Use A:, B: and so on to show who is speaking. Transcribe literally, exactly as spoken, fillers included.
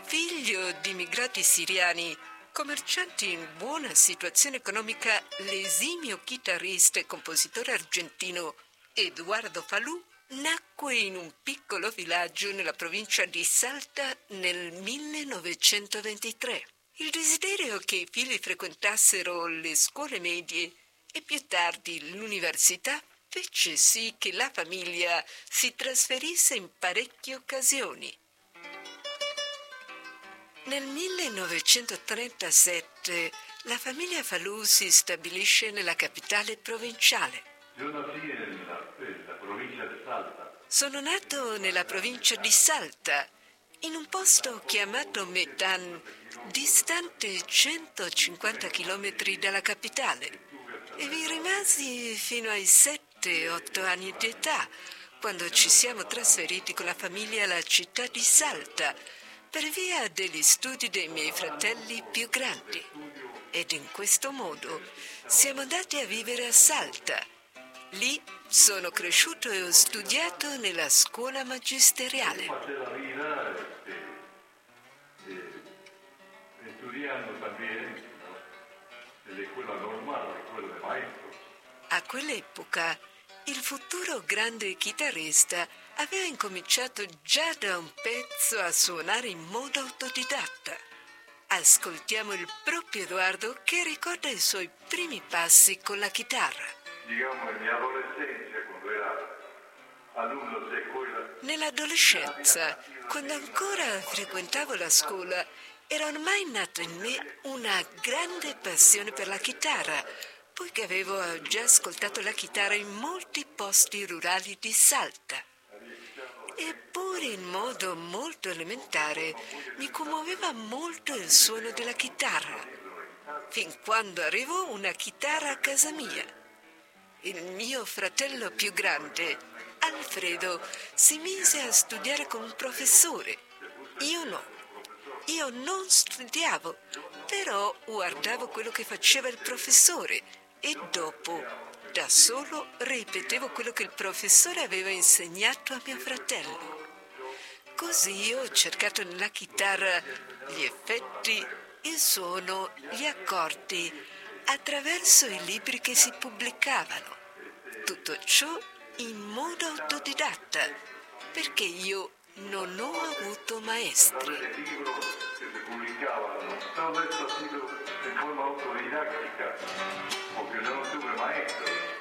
A: Figlio di immigrati siriani, commercianti in buona situazione economica, l'esimio chitarrista e compositore argentino Eduardo Falù nacque in un piccolo villaggio nella provincia di Salta nel millenovecentoventitré. Il desiderio che i figli frequentassero le scuole medie e più tardi l'università fece sì che la famiglia si trasferisse in parecchie occasioni. Nel millenovecentotrentasette la famiglia Falù si stabilisce nella capitale provinciale.
B: Io nasci nella, nella provincia di Salta.
A: Sono nato nella provincia di Salta, in un posto chiamato Medan, distante centocinquanta chilometri dalla capitale, e vi rimasi fino ai sette otto anni di età, quando ci siamo trasferiti con la famiglia alla città di Salta, per via degli studi dei miei fratelli più grandi. Ed in questo modo siamo andati a vivere a Salta. Lì sono cresciuto e ho studiato nella scuola magisteriale.
B: Faceva vida este, eh, estudiando también, ¿no? En la escuela normal, la escuela de maestros.
A: A quell'epoca il futuro grande chitarrista aveva incominciato già da un pezzo a suonare in modo autodidatta. Ascoltiamo il proprio Eduardo che ricorda i suoi primi passi con la chitarra.
B: Digamos, en mi adolescencia, cuando era alumno de escuela.
A: Nell'adolescenza, quando ancora frequentavo la scuola, era ormai nata in me una grande passione per la chitarra, poiché avevo già ascoltato la chitarra in molti posti rurali di Salta. Eppure in modo molto elementare mi commuoveva molto il suono della chitarra, fin quando arrivò una chitarra a casa mia. Il mio fratello più grande, Alfredo, si mise a studiare con un professore. Io no. Io non studiavo, però guardavo quello che faceva il professore e dopo, da solo, ripetevo quello che il professore aveva insegnato a mio fratello. Così ho cercato nella chitarra gli effetti, il suono, gli accordi, attraverso i libri che si pubblicavano. Tutto ciò in modo autodidatta, perché io non ho avuto maestri.
B: Libros que se publicaban, todo esto ha sido de forma autodidáctica, porque yo no tuve maestros.